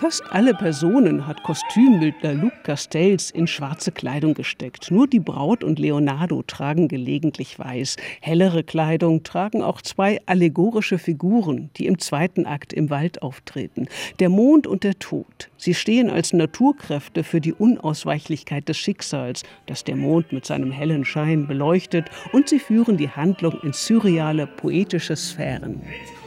Fast alle Personen hat Kostümbildner Luc Castells in schwarze Kleidung gesteckt. Nur die Braut und Leonardo tragen gelegentlich weiß. Hellere Kleidung tragen auch zwei allegorische Figuren, die im zweiten Akt im Wald auftreten. Der Mond und der Tod. Sie stehen als Naturkräfte für die Unausweichlichkeit des Schicksals, das der Mond mit seinem hellen Schein beleuchtet, und sie führen die Handlung in surreale, poetische Sphären.